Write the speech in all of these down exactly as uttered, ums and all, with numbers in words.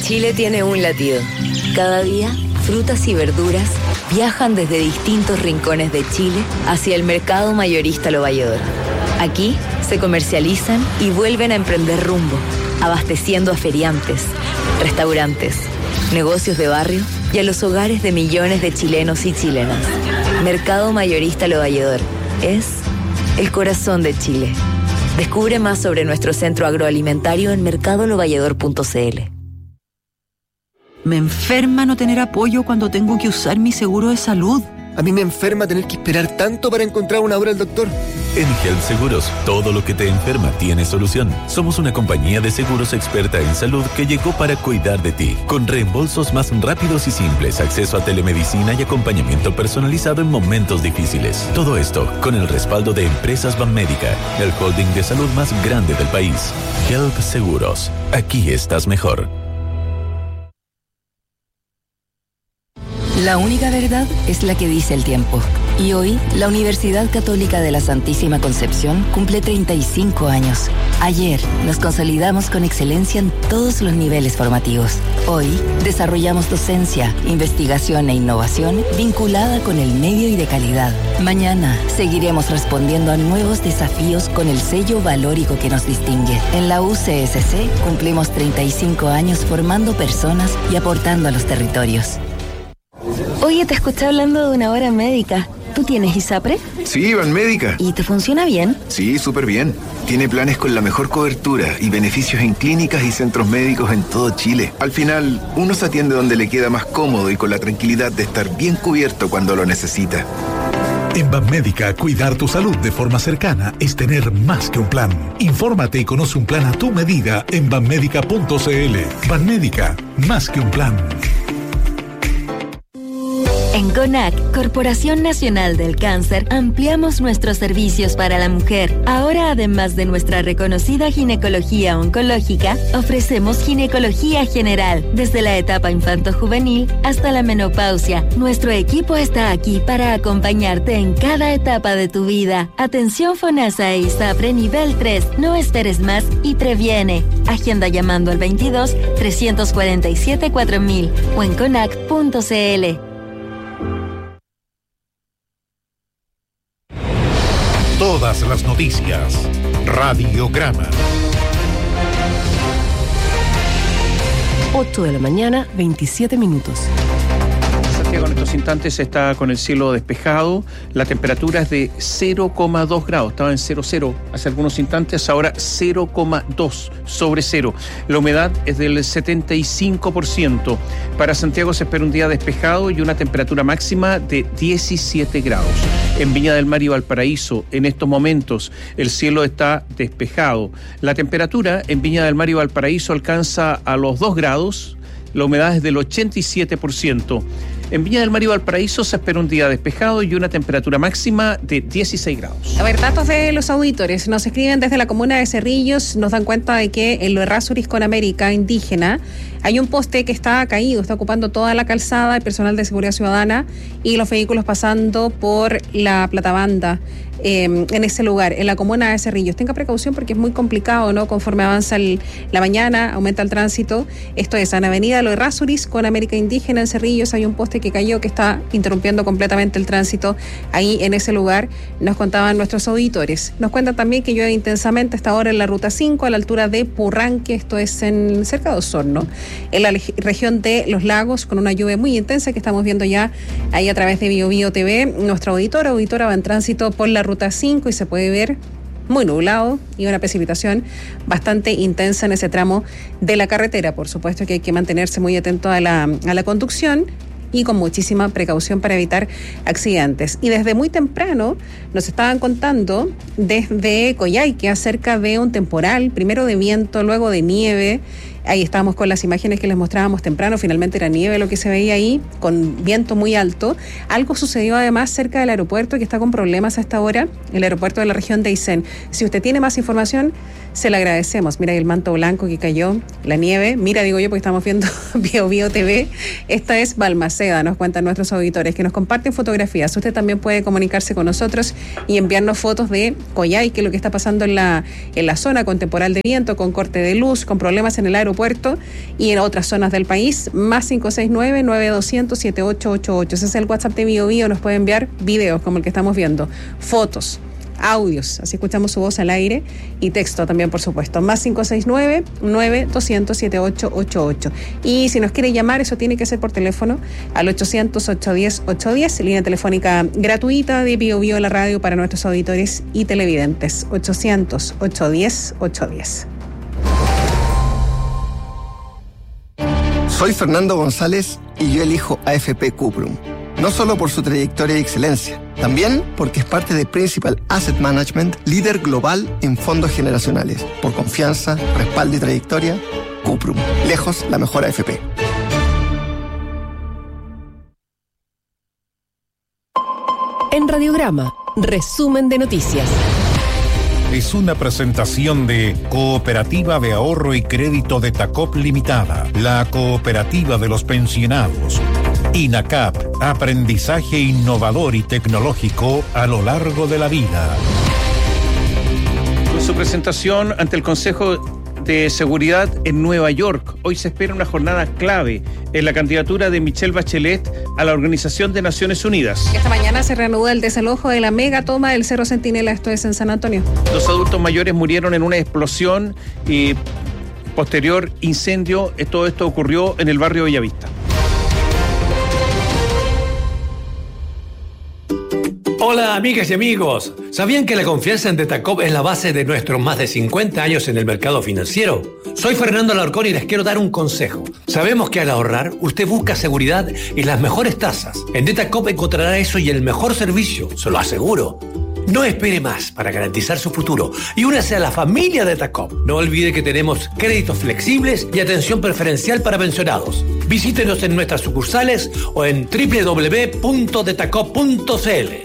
Chile tiene un latido. Cada día, frutas y verduras viajan desde distintos rincones de Chile hacia el mercado mayorista Lo Valledor. Aquí se comercializan y vuelven a emprender rumbo, abasteciendo a feriantes, restaurantes, negocios de barrio y a los hogares de millones de chilenos y chilenas. Mercado Mayorista Lo Valledor es el corazón de Chile. Descubre más sobre nuestro centro agroalimentario en mercado lo valledor punto c l. Me enferma no tener apoyo cuando tengo que usar mi seguro de salud. A mí me enferma tener que esperar tanto para encontrar una hora al doctor. En Health Seguros, todo lo que te enferma tiene solución. Somos una compañía de seguros experta en salud que llegó para cuidar de ti, con reembolsos más rápidos y simples, acceso a telemedicina y acompañamiento personalizado en momentos difíciles. Todo esto con el respaldo de Empresas Banmédica, el holding de salud más grande del país. Health Seguros, aquí estás mejor. La única verdad es la que dice el tiempo. Y hoy, la Universidad Católica de la Santísima Concepción cumple treinta y cinco años. Ayer, nos consolidamos con excelencia en todos los niveles formativos. Hoy, desarrollamos docencia, investigación e innovación vinculada con el medio y de calidad. Mañana, seguiremos respondiendo a nuevos desafíos con el sello valórico que nos distingue. En la U C S C, cumplimos treinta y cinco años formando personas y aportando a los territorios. Oye, te escuché hablando de una hora médica. ¿Tú tienes ISAPRE? Sí, Banmédica. ¿Y te funciona bien? Sí, súper bien. Tiene planes con la mejor cobertura y beneficios en clínicas y centros médicos en todo Chile. Al final, uno se atiende donde le queda más cómodo y con la tranquilidad de estar bien cubierto cuando lo necesita. En Banmédica, cuidar tu salud de forma cercana es tener más que un plan. Infórmate y conoce un plan a tu medida en banmédica punto c l. Banmédica, más que un plan. En CONAC, Corporación Nacional del Cáncer, ampliamos nuestros servicios para la mujer. Ahora, además de nuestra reconocida ginecología oncológica, ofrecemos ginecología general, desde la etapa infanto-juvenil hasta la menopausia. Nuestro equipo está aquí para acompañarte en cada etapa de tu vida. Atención FONASA e ISAPRE nivel tres. No esperes más y previene. Agenda llamando al veintidós, trescientos cuarenta y siete, cuatro mil o en conac punto c l. Todas las noticias. Radiograma. ocho de la mañana, veintisiete minutos. Santiago en estos instantes está con el cielo despejado. La temperatura es de cero coma dos grados. Estaba en cero coma cero hace algunos instantes, ahora cero coma dos sobre cero. La humedad es del setenta y cinco por ciento. Para Santiago se espera un día despejado y una temperatura máxima de diecisiete grados. En Viña del Mar y Valparaíso, en estos momentos, el cielo está despejado. La temperatura en Viña del Mar y Valparaíso alcanza a los dos grados. La humedad es del ochenta y siete por ciento. En Viña del Mar y Valparaíso se espera un día despejado y una temperatura máxima de dieciséis grados. A ver, datos de los auditores. Nos escriben desde la comuna de Cerrillos, nos dan cuenta de que en lo Errázuriz con América Indígena hay un poste que está caído, está ocupando toda la calzada, el personal de seguridad ciudadana y los vehículos pasando por la platabanda. Eh, en ese lugar, en la comuna de Cerrillos. Tenga precaución porque es muy complicado, ¿no? Conforme avanza el, la mañana, aumenta el tránsito. Esto es en Avenida Lo Errázuriz con América Indígena en Cerrillos. Hay un poste que cayó que está interrumpiendo completamente el tránsito ahí en ese lugar, nos contaban nuestros auditores. Nos cuentan también que llueve intensamente hasta ahora en la ruta cinco a la altura de Purranque, esto es en cerca de Osorno, en la región de Los Lagos, con una lluvia muy intensa que estamos viendo ya ahí a través de Bio Bio T V. Nuestra auditora, auditora va en tránsito por la ruta cinco y se puede ver muy nublado y una precipitación bastante intensa en ese tramo de la carretera. Por supuesto que hay que mantenerse muy atento a la, a la conducción y con muchísima precaución para evitar accidentes. Y desde muy temprano nos estaban contando desde Coyhaique acerca de un temporal, primero de viento, luego de nieve. Ahí estábamos con las imágenes que les mostrábamos temprano, finalmente era nieve lo que se veía ahí, con viento muy alto. Algo sucedió además cerca del aeropuerto que está con problemas a esta hora, el aeropuerto de la región de Aysén. Si usted tiene más información, se le agradecemos. Mira el manto blanco que cayó, la nieve, mira digo yo porque estamos viendo Bio Bio T V, esta es Balmaceda, nos cuentan nuestros auditores, que nos comparten fotografías. Usted también puede comunicarse con nosotros y enviarnos fotos de Coyhaique, lo que está pasando en la, en la zona con temporal de viento, con corte de luz, con problemas en el aeropuerto aeropuerto y en otras zonas del país, más cinco seis nueve, nueve dos cero cero, siete ocho ocho ocho. Ese es el WhatsApp de Bio Bio. Nos puede enviar videos como el que estamos viendo, fotos, audios, así escuchamos su voz al aire, y texto también, por supuesto, más cinco seis nueve, nueve dos cero cero, siete ocho ocho ocho. Y si nos quiere llamar, eso tiene que ser por teléfono al ochocientos, ochocientos diez, ochocientos diez, línea telefónica gratuita de Bio Bio, la radio para nuestros auditores y televidentes, ochocientos, ochocientos diez, ochocientos diez. Soy Fernando González y yo elijo A F P Cuprum. No solo por su trayectoria y excelencia, también porque es parte de Principal Asset Management, líder global en fondos generacionales. Por confianza, respaldo y trayectoria, Cuprum. Lejos la mejor A F P. En Radiograma, resumen de noticias. Es una presentación de Cooperativa de Ahorro y Crédito de Tacop Limitada, la cooperativa de los pensionados. INACAP, aprendizaje innovador y tecnológico a lo largo de la vida. Con su presentación ante el Consejo de Seguridad en Nueva York, hoy se espera una jornada clave en la candidatura de Michelle Bachelet a la Organización de Naciones Unidas. Esta mañana se reanuda el desalojo de la mega toma del Cerro Centinela, esto es en San Antonio. Dos adultos mayores murieron en una explosión y posterior incendio. Todo esto ocurrió en el barrio Bellavista. Hola amigas y amigos, ¿sabían que la confianza en Tetacop es la base de nuestros más de cincuenta años en el mercado financiero? Soy Fernando Alarcón y les quiero dar un consejo. Sabemos que al ahorrar, usted busca seguridad y las mejores tasas. En Tetacop encontrará eso y el mejor servicio, se lo aseguro. No espere más para garantizar su futuro y únase a la familia de Tetacop. No olvide que tenemos créditos flexibles y atención preferencial para pensionados. Visítenos en nuestras sucursales o en doble u doble u doble u punto detacop punto c l.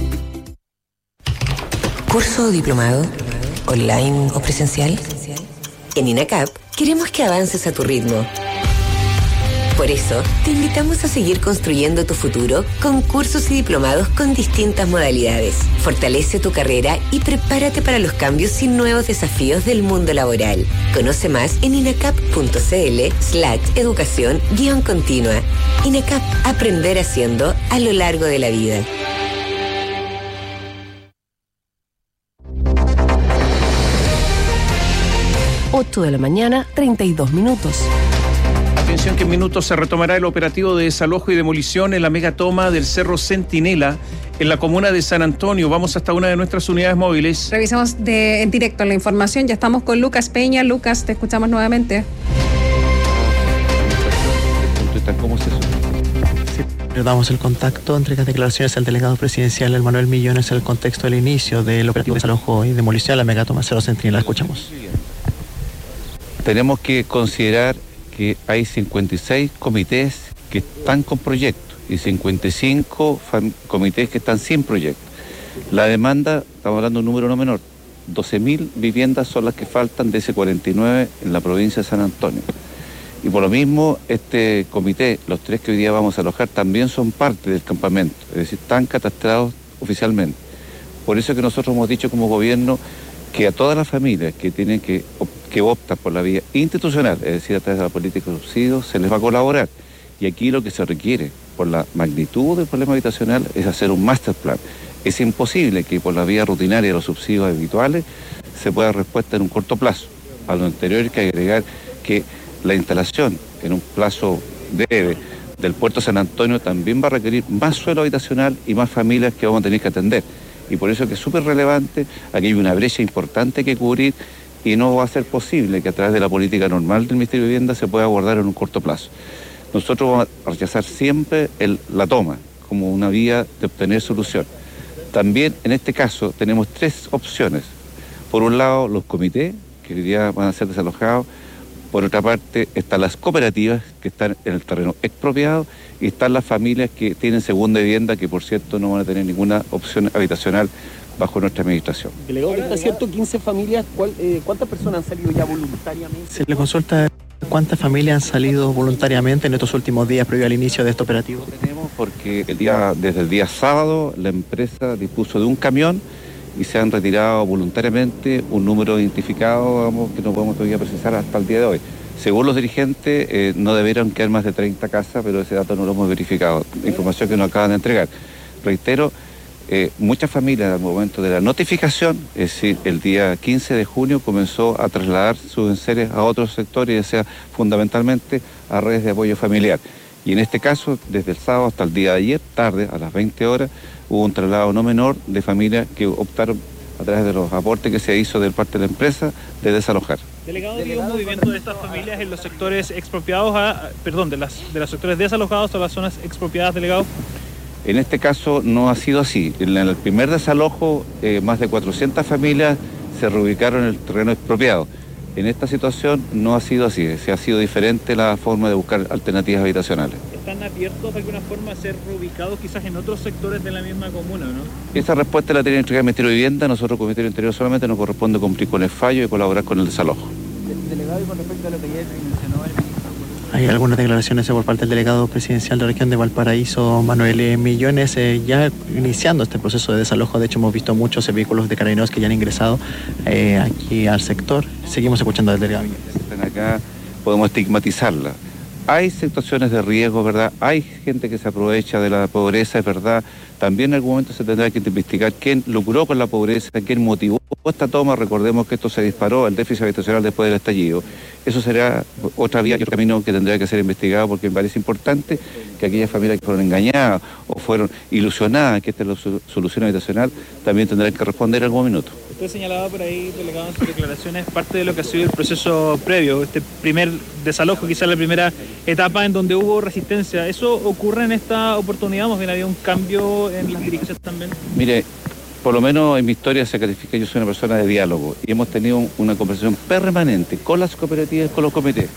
¿Curso o diplomado? ¿Online o presencial? En INACAP queremos que avances a tu ritmo. Por eso, te invitamos a seguir construyendo tu futuro con cursos y diplomados con distintas modalidades. Fortalece tu carrera y prepárate para los cambios y nuevos desafíos del mundo laboral. Conoce más en inacap punto c l slash educación guión continua. INACAP, aprender haciendo a lo largo de la vida. ocho de la mañana, treinta y dos minutos. Atención que en minutos se retomará el operativo de desalojo y demolición en la megatoma del Cerro Centinela en la comuna de San Antonio. Vamos hasta una de nuestras unidades móviles. Revisamos de, en directo la información. Ya estamos con Lucas Peña. Lucas, te escuchamos nuevamente. ¿Cómo es eso? Sí, damos el contacto entre las declaraciones al delegado presidencial, el Manuel Millones, en el contexto del inicio del operativo de desalojo y demolición de la megatoma Cerro Centinela. Escuchamos. Tenemos que considerar que hay cincuenta y seis comités que están con proyectos y cincuenta y cinco comités que están sin proyecto. La demanda, estamos hablando de un número no menor, doce mil viviendas son las que faltan de ese cuarenta y nueve en la provincia de San Antonio. Y por lo mismo, este comité, los tres que hoy día vamos a alojar, también son parte del campamento, es decir, están catastrados oficialmente. Por eso que nosotros hemos dicho como gobierno que a todas las familias que tienen que, que optan por la vía institucional, es decir, a través de la política de subsidios, se les va a colaborar. Y aquí lo que se requiere, por la magnitud del problema habitacional, es hacer un master plan. Es imposible que por la vía rutinaria de los subsidios habituales se pueda dar respuesta en un corto plazo. A lo anterior hay que agregar que la instalación en un plazo breve del puerto San Antonio también va a requerir más suelo habitacional y más familias que vamos a tener que atender. Y por eso que es súper relevante, aquí hay una brecha importante que cubrir y no va a ser posible que a través de la política normal del Ministerio de Vivienda se pueda abordar en un corto plazo. Nosotros vamos a rechazar siempre el, la toma como una vía de obtener solución. También en este caso tenemos tres opciones. Por un lado, los comités, que hoy día van a ser desalojados. Por otra parte, están las cooperativas que están en el terreno expropiado y están las familias que tienen segunda vivienda, que por cierto no van a tener ninguna opción habitacional bajo nuestra administración. Delegado, ¿está cierto? quince familias, ¿cuál, eh, ¿cuántas personas han salido ya voluntariamente? Se le consulta cuántas familias han salido voluntariamente en estos últimos días previo al inicio de este operativo. Tenemos porque el día, desde el día sábado la empresa dispuso de un camión y se han retirado voluntariamente un número identificado, vamos, que no podemos todavía precisar hasta el día de hoy. Según los dirigentes, eh, no debieron quedar más de treinta casas, pero ese dato no lo hemos verificado. Información que nos acaban de entregar. Reitero, eh, muchas familias al momento de la notificación, es decir, el día quince de junio, comenzó a trasladar sus enseres a otros sectores, ya sea fundamentalmente a redes de apoyo familiar. Y en este caso, desde el sábado hasta el día de ayer, tarde, a las veinte horas, hubo un traslado no menor de familias que optaron, a través de los aportes que se hizo del parte de la empresa, de desalojar. Delegado, ¿vio un movimiento de estas familias en los sectores expropiados, a, perdón, de, las, de los sectores desalojados a las zonas expropiadas, delegado? En este caso no ha sido así. En el primer desalojo, eh, más de cuatrocientas familias se reubicaron en el terreno expropiado. En esta situación no ha sido así, se ha sido diferente la forma de buscar alternativas habitacionales. ¿Están abiertos de alguna forma a ser reubicados quizás en otros sectores de la misma comuna, no? Esa respuesta la tiene que entregar el Ministerio de Vivienda. Nosotros como Ministerio del Interior solamente nos corresponde cumplir con el fallo y colaborar con el desalojo. Delegado, y con respecto a lo que ya mencionó el ministro. Hay algunas declaraciones por parte del delegado presidencial de la región de Valparaíso, Manuel Millones, eh, ya iniciando este proceso de desalojo. De hecho, hemos visto muchos vehículos de carabineros que ya han ingresado eh, aquí al sector. Seguimos escuchando al delegado Millones. Acá podemos estigmatizarla. Hay situaciones de riesgo, ¿verdad? Hay gente que se aprovecha de la pobreza, es verdad. También en algún momento se tendrá que investigar quién lucró con la pobreza, quién motivó esta toma. Recordemos que esto se disparó, el déficit habitacional después del estallido. Eso será otra vía y otro camino que tendrá que ser investigado, porque me parece importante que aquellas familias que fueron engañadas o fueron ilusionadas que esta es la solución habitacional también tendrán que responder en algún minuto. Usted señalaba por ahí, delegado, en sus declaraciones, parte de lo que ha sido el proceso previo, este primer desalojo, quizás la primera etapa en donde hubo resistencia. ¿Eso ocurre en esta oportunidad? ¿Más bien había un cambio en las dirigencias también? Mire, por lo menos en mi historia se califica que yo soy una persona de diálogo y hemos tenido una conversación permanente con las cooperativas, con los comités.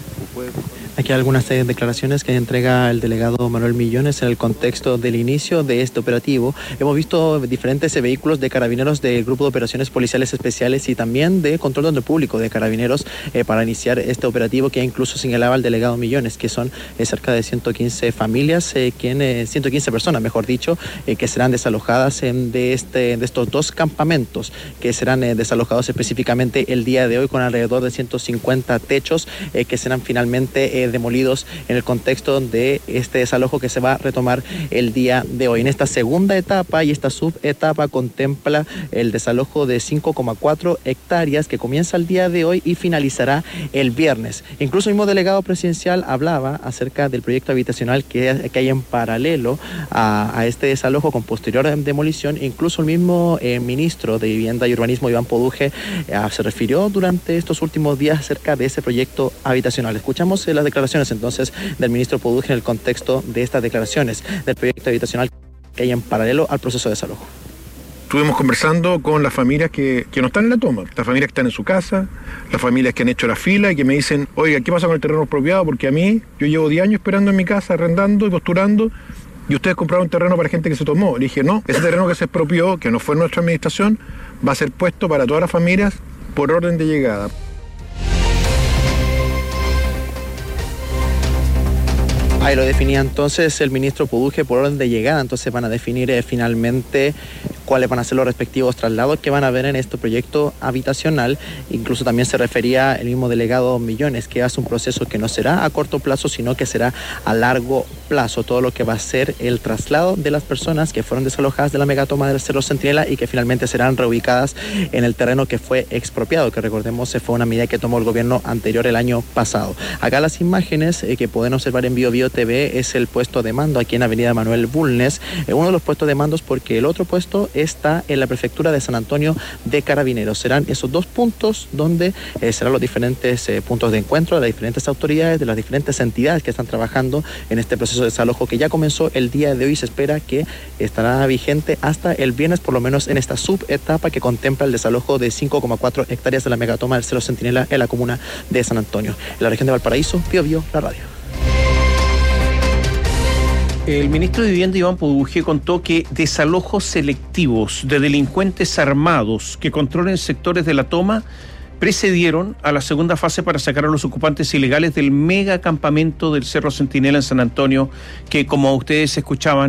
Aquí hay algunas eh, declaraciones que entrega el delegado Manuel Millones en el contexto del inicio de este operativo. Hemos visto diferentes eh, vehículos de carabineros del Grupo de Operaciones Policiales Especiales y también de Control de Orden Público de Carabineros eh, para iniciar este operativo, que incluso señalaba el delegado Millones, que son eh, cerca de ciento quince familias, eh, quienes, ciento quince personas, mejor dicho, eh, que serán desalojadas eh, de, este, de estos dos campamentos, que serán eh, desalojados específicamente el día de hoy, con alrededor de ciento cincuenta techos eh, que serán finalmente eh, demolidos en el contexto de este desalojo que se va a retomar el día de hoy. En esta segunda etapa y esta subetapa contempla el desalojo de cinco coma cuatro hectáreas que comienza el día de hoy y finalizará el viernes. Incluso el mismo delegado presidencial hablaba acerca del proyecto habitacional que, que hay en paralelo a, a este desalojo con posterior demolición. Incluso el mismo eh, ministro de Vivienda y Urbanismo, Iván Poduje, eh, se refirió durante estos últimos días acerca de ese proyecto habitacional. Escuchamos eh, las declaraciones entonces del ministro Poduje en el contexto de estas declaraciones del proyecto habitacional que hay en paralelo al proceso de desalojo. Estuvimos conversando con las familias que, que no están en la toma, las familias que están en su casa, las familias que han hecho la fila y que me dicen, oiga, ¿qué pasa con el terreno expropiado? Porque a mí, yo llevo diez años esperando en mi casa, arrendando y posturando, y ustedes compraron un terreno para gente que se tomó. Le dije, no, ese terreno que se expropió, que no fue en nuestra administración, va a ser puesto para todas las familias por orden de llegada. Ahí lo definía entonces el ministro Poduje por orden de llegada. Entonces van a definir eh, finalmente cuáles van a ser los respectivos traslados que van a haber en este proyecto habitacional. Incluso también se refería el mismo delegado Millones, que hace un proceso que no será a corto plazo, sino que será a largo plazo. Todo lo que va a ser el traslado de las personas que fueron desalojadas de la megatoma del Cerro Centinela y que finalmente serán reubicadas en el terreno que fue expropiado, que recordemos fue una medida que tomó el gobierno anterior el año pasado. Acá las imágenes eh, que pueden observar en Bio Bio T V es el puesto de mando aquí en Avenida Manuel Bulnes, eh, uno de los puestos de mandos, porque el otro puesto está en la prefectura de San Antonio de Carabineros. Serán esos dos puntos donde eh, serán los diferentes eh, puntos de encuentro de las diferentes autoridades, de las diferentes entidades que están trabajando en este proceso de desalojo que ya comenzó el día de hoy. Se espera que estará vigente hasta el viernes, por lo menos en esta subetapa que contempla el desalojo de cinco coma cuatro hectáreas de la megatoma del Cerro Centinela en la comuna de San Antonio. En la región de Valparaíso, Bio Bio, la radio. El ministro de Vivienda, Iván Poduje, contó que desalojos selectivos de delincuentes armados que controlen sectores de la toma precedieron a la segunda fase para sacar a los ocupantes ilegales del mega campamento del Cerro Centinela en San Antonio, que, como ustedes escuchaban,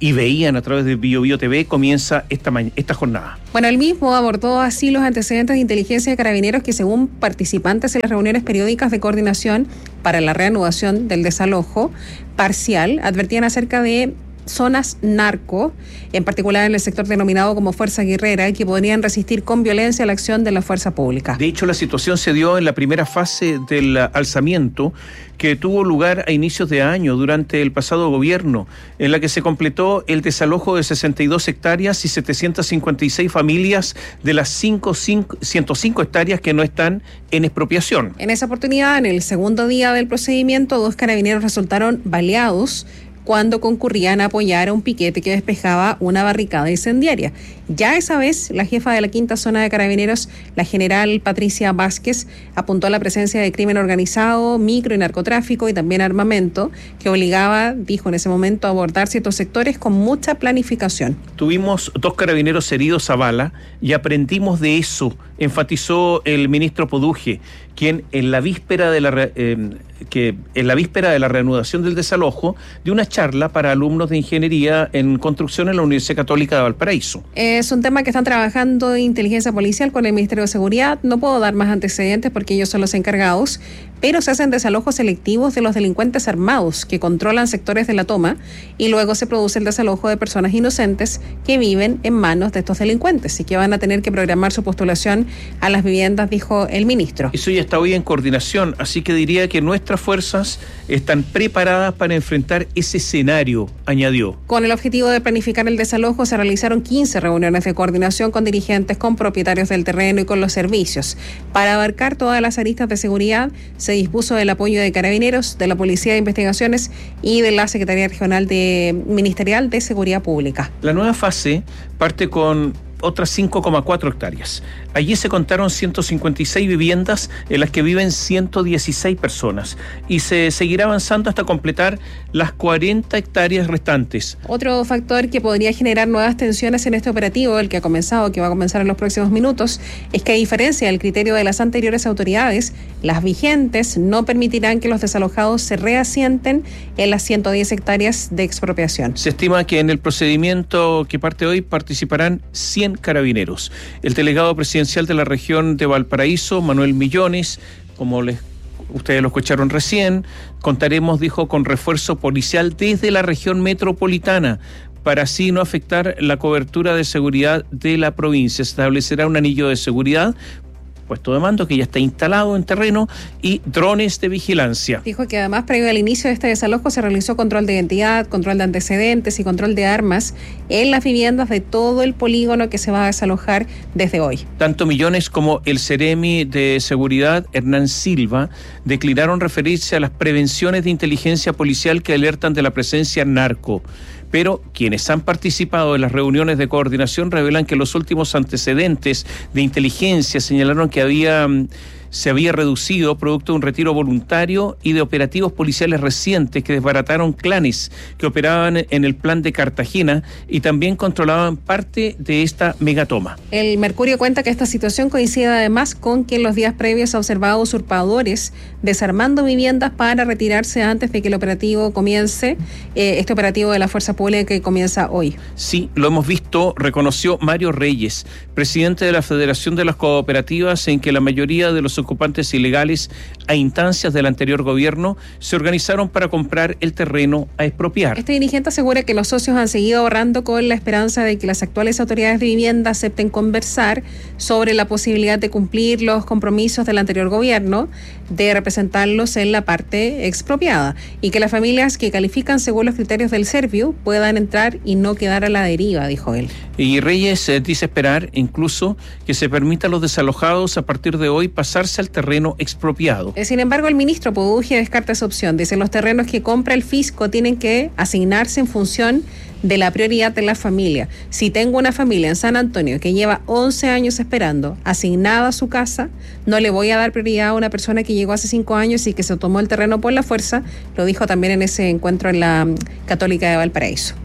y veían a través de Bio Bio T V, comienza esta, ma- esta jornada. Bueno, el mismo abordó así los antecedentes de inteligencia de Carabineros que, según participantes en las reuniones periódicas de coordinación para la reanudación del desalojo parcial, advertían acerca de zonas narco, en particular en el sector denominado como Fuerza Guerrera, que podrían resistir con violencia la acción de la fuerza pública. De hecho, la situación se dio en la primera fase del alzamiento que tuvo lugar a inicios de año durante el pasado gobierno, en la que se completó el desalojo de sesenta y dos hectáreas y setecientas cincuenta y seis familias de las ciento cinco hectáreas que no están en expropiación. En esa oportunidad, en el segundo día del procedimiento, dos carabineros resultaron baleados cuando concurrían a apoyar a un piquete que despejaba una barricada incendiaria. Ya esa vez, la jefa de la quinta zona de Carabineros, la general Patricia Vázquez, apuntó a la presencia de crimen organizado, micro y narcotráfico y también armamento, que obligaba, dijo en ese momento, a abordar ciertos sectores con mucha planificación. Tuvimos dos carabineros heridos a bala y aprendimos de eso, enfatizó el ministro Poduje, quien en la víspera de la re, eh, que en la víspera de la reanudación del desalojo dio una charla para alumnos de ingeniería en construcción en la Universidad Católica de Valparaíso. Es un tema que están trabajando inteligencia policial con el Ministerio de Seguridad. No puedo dar más antecedentes porque ellos son los encargados, pero se hacen desalojos selectivos de los delincuentes armados que controlan sectores de la toma y luego se produce el desalojo de personas inocentes que viven en manos de estos delincuentes y que van a tener que programar su postulación a las viviendas, dijo el ministro. Eso ya está hoy en coordinación, así que diría que nuestras fuerzas están preparadas para enfrentar ese escenario, añadió. Con el objetivo de planificar el desalojo se realizaron quince reuniones de coordinación con dirigentes, con propietarios del terreno y con los servicios. Para abarcar todas las aristas de seguridad, se dispuso el apoyo de Carabineros, de la Policía de Investigaciones y de la Secretaría Regional de Ministerial de Seguridad Pública. La nueva fase parte con otras cinco coma cuatro hectáreas. Allí se contaron ciento cincuenta y seis viviendas en las que viven ciento dieciséis personas y se seguirá avanzando hasta completar las cuarenta hectáreas restantes. Otro factor que podría generar nuevas tensiones en este operativo, el que ha comenzado, que va a comenzar en los próximos minutos, es que a diferencia del criterio de las anteriores autoridades, las vigentes no permitirán que los desalojados se reasienten en las ciento diez hectáreas de expropiación. Se estima que en el procedimiento que parte hoy participarán cien carabineros. El delegado presidencial de la región de Valparaíso, Manuel Millones, como les ustedes lo escucharon recién, contaremos, dijo, con refuerzo policial desde la región metropolitana para así no afectar la cobertura de seguridad de la provincia. Se establecerá un anillo de seguridad, puesto de mando que ya está instalado en terreno y drones de vigilancia. Dijo que además, previo al inicio de este desalojo, se realizó control de identidad, control de antecedentes y control de armas en las viviendas de todo el polígono que se va a desalojar desde hoy. Tanto Millones como el Seremi de Seguridad, Hernán Silva, declinaron referirse a las prevenciones de inteligencia policial que alertan de la presencia narco. Pero quienes han participado en las reuniones de coordinación revelan que los últimos antecedentes de inteligencia señalaron que había, se había reducido producto de un retiro voluntario y de operativos policiales recientes que desbarataron clanes que operaban en el plan de Cartagena y también controlaban parte de esta megatoma. El Mercurio cuenta que esta situación coincide además con que en los días previos ha observado usurpadores desarmando viviendas para retirarse antes de que el operativo comience, eh, este operativo de la Fuerza Pública que comienza hoy. Sí, lo hemos visto, reconoció Mario Reyes, presidente de la Federación de las Cooperativas, en que la mayoría de los ocupantes ilegales a instancias del anterior gobierno se organizaron para comprar el terreno a expropiar. Este dirigente asegura que los socios han seguido ahorrando con la esperanza de que las actuales autoridades de vivienda acepten conversar sobre la posibilidad de cumplir los compromisos del anterior gobierno de representarlos en la parte expropiada y que las familias que califican según los criterios del Serviu puedan entrar y no quedar a la deriva, dijo él. Y Reyes eh, dice esperar incluso que se permita a los desalojados a partir de hoy pasarse al terreno expropiado. Sin embargo, el ministro Poduje descarta esa opción. Dice, los terrenos que compra el fisco tienen que asignarse en función de la prioridad de la familia. Si tengo una familia en San Antonio que lleva once años esperando asignada a su casa, no le voy a dar prioridad a una persona que llegó hace cinco años y que se tomó el terreno por la fuerza. Lo dijo también en ese encuentro en la Católica de Valparaíso.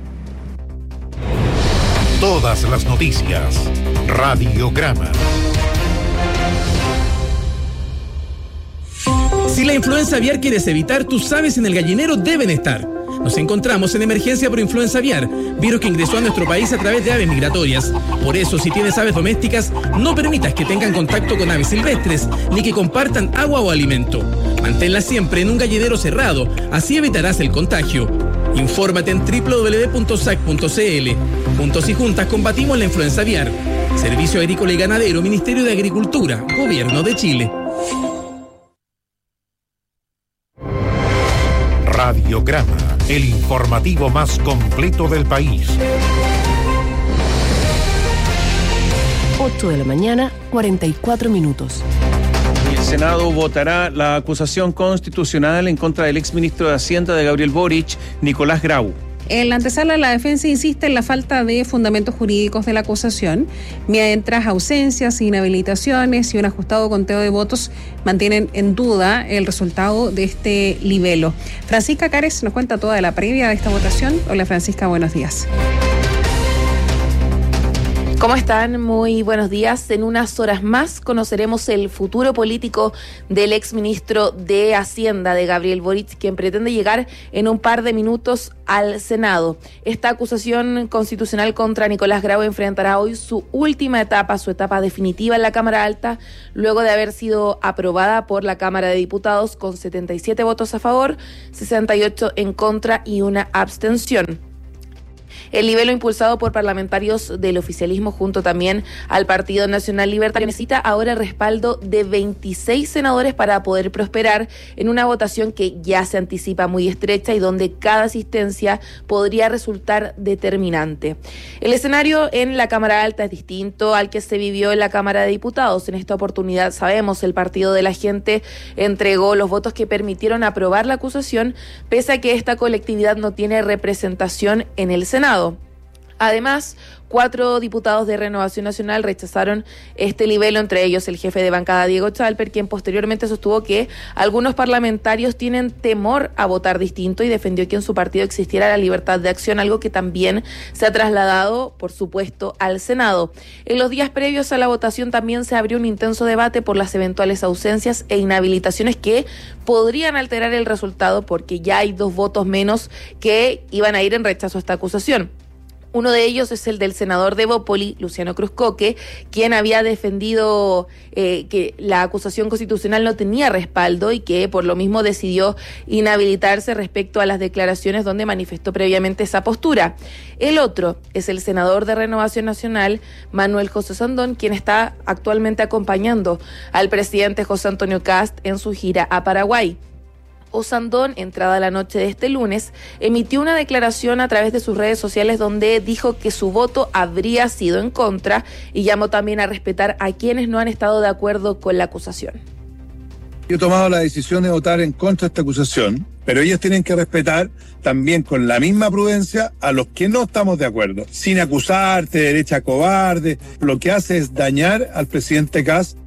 Todas las noticias. Radiograma. Si la influenza aviar quieres evitar, tus aves en el gallinero deben estar. Nos encontramos en emergencia por influenza aviar, virus que ingresó a nuestro país a través de aves migratorias. Por eso, si tienes aves domésticas, no permitas que tengan contacto con aves silvestres, ni que compartan agua o alimento. Manténlas siempre en un gallinero cerrado, así evitarás el contagio. Infórmate en doble u doble u doble u punto s a c punto c l. Juntos y juntas combatimos la influenza aviar. Servicio Agrícola y Ganadero, Ministerio de Agricultura, Gobierno de Chile. Radiograma, el informativo más completo del país. ocho de la mañana, cuarenta y cuatro minutos. El Senado votará la acusación constitucional en contra del exministro de Hacienda de Gabriel Boric, Nicolás Grau. En la antesala, la defensa insiste en la falta de fundamentos jurídicos de la acusación, mientras ausencias, inhabilitaciones y un ajustado conteo de votos mantienen en duda el resultado de este libelo. Francisca Cares nos cuenta toda la previa de esta votación. Hola Francisca, buenos días. ¿Cómo están? Muy buenos días. En unas horas más conoceremos el futuro político del exministro de Hacienda, de Gabriel Boric, quien pretende llegar en un par de minutos al Senado. Esta acusación constitucional contra Nicolás Grau enfrentará hoy su última etapa, su etapa definitiva en la Cámara Alta, luego de haber sido aprobada por la Cámara de Diputados con setenta y siete votos a favor, sesenta y ocho en contra y una abstención. El libelo impulsado por parlamentarios del oficialismo junto también al Partido Nacional Libertario necesita ahora el respaldo de veintiséis senadores para poder prosperar en una votación que ya se anticipa muy estrecha y donde cada asistencia podría resultar determinante. El escenario en la Cámara Alta es distinto al que se vivió en la Cámara de Diputados. En esta oportunidad, sabemos, el Partido de la Gente entregó los votos que permitieron aprobar la acusación, pese a que esta colectividad no tiene representación en el Senado. Además, cuatro diputados de Renovación Nacional rechazaron este libelo, entre ellos el jefe de bancada Diego Chalper, quien posteriormente sostuvo que algunos parlamentarios tienen temor a votar distinto y defendió que en su partido existiera la libertad de acción, algo que también se ha trasladado, por supuesto, al Senado. En los días previos a la votación también se abrió un intenso debate por las eventuales ausencias e inhabilitaciones que podrían alterar el resultado, porque ya hay dos votos menos que iban a ir en rechazo a esta acusación. Uno de ellos es el del senador de Evópoli, Luciano Cruzcoque, quien había defendido eh, que la acusación constitucional no tenía respaldo y que por lo mismo decidió inhabilitarse respecto a las declaraciones donde manifestó previamente esa postura. El otro es el senador de Renovación Nacional, Manuel José Sandón, quien está actualmente acompañando al presidente José Antonio Kast en su gira a Paraguay. Osandón, entrada la noche de este lunes, emitió una declaración a través de sus redes sociales donde dijo que su voto habría sido en contra y llamó también a respetar a quienes no han estado de acuerdo con la acusación. Yo he tomado la decisión de votar en contra de esta acusación, pero ellos tienen que respetar también con la misma prudencia a los que no estamos de acuerdo, sin acusarte de derecha cobarde. Lo que hace es dañar al presidente Kast.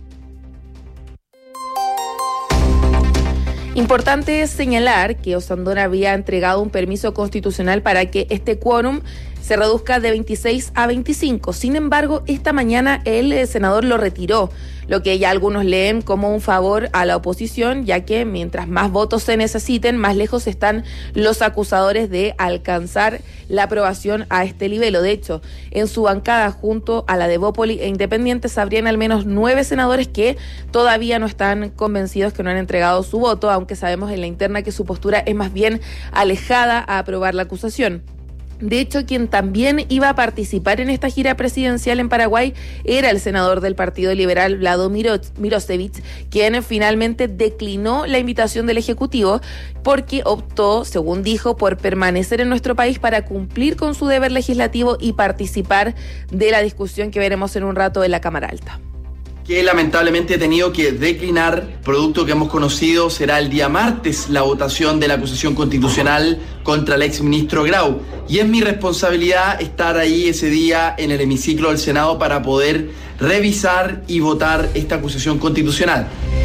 Importante es señalar que Osandón había entregado un permiso constitucional para que este quórum se reduzca de veintiséis a veinticinco. Sin embargo, esta mañana el senador lo retiró, lo que ya algunos leen como un favor a la oposición, ya que mientras más votos se necesiten, más lejos están los acusadores de alcanzar la aprobación a este libelo. De hecho, en su bancada, junto a la de Evópoli e Independientes, habrían al menos nueve senadores que todavía no están convencidos, que no han entregado su voto, aunque sabemos en la interna que su postura es más bien alejada a aprobar la acusación. De hecho, quien también iba a participar en esta gira presidencial en Paraguay era el senador del Partido Liberal, Vlado Mirosevic, quien finalmente declinó la invitación del Ejecutivo porque optó, según dijo, por permanecer en nuestro país para cumplir con su deber legislativo y participar de la discusión que veremos en un rato en la Cámara Alta. Que lamentablemente he tenido que declinar, producto que hemos conocido será el día martes la votación de la acusación constitucional contra el exministro Grau. Y es mi responsabilidad estar ahí ese día en el hemiciclo del Senado para poder revisar y votar esta acusación constitucional.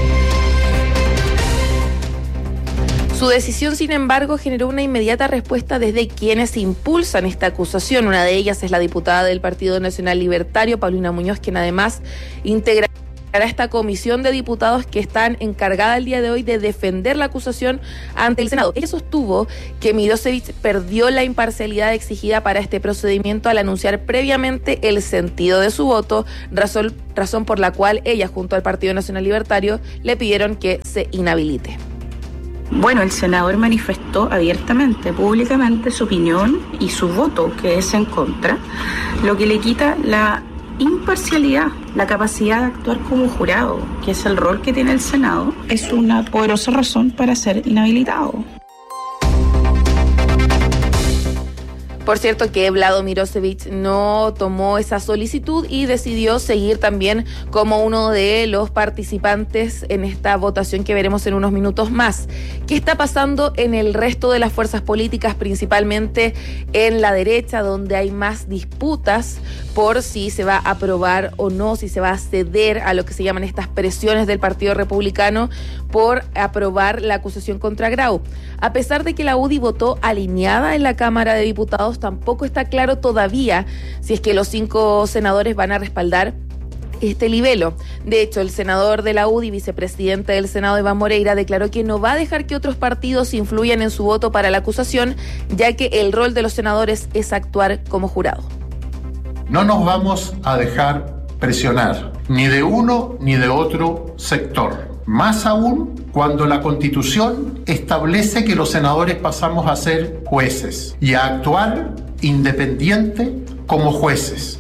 Su decisión, sin embargo, generó una inmediata respuesta desde quienes impulsan esta acusación. Una de ellas es la diputada del Partido Nacional Libertario, Paulina Muñoz, quien además integra a esta comisión de diputados que están encargada el día de hoy de defender la acusación ante el Senado. Ella sostuvo que Milosevic perdió la imparcialidad exigida para este procedimiento al anunciar previamente el sentido de su voto, razón, razón por la cual ella, junto al Partido Nacional Libertario, le pidieron que se inhabilite. Bueno, el senador manifestó abiertamente, públicamente, su opinión y su voto, que es en contra, lo que le quita la imparcialidad, la capacidad de actuar como jurado, que es el rol que tiene el Senado, es una poderosa razón para ser inhabilitado. Por cierto que Vlado Milosevic no tomó esa solicitud y decidió seguir también como uno de los participantes en esta votación que veremos en unos minutos más. ¿Qué está pasando en el resto de las fuerzas políticas, principalmente en la derecha, donde hay más disputas por si se va a aprobar o no, si se va a ceder a lo que se llaman estas presiones del Partido Republicano por aprobar la acusación contra Grau? A pesar de que la U D I votó alineada en la Cámara de Diputados, tampoco está claro todavía si es que los cinco senadores van a respaldar este libelo. De hecho, el senador de la U D I, vicepresidente del Senado, Iván Moreira, declaró que no va a dejar que otros partidos influyan en su voto para la acusación, ya que el rol de los senadores es actuar como jurado. No nos vamos a dejar presionar, ni de uno ni de otro sector. Más aún cuando la Constitución establece que los senadores pasamos a ser jueces y a actuar independiente como jueces.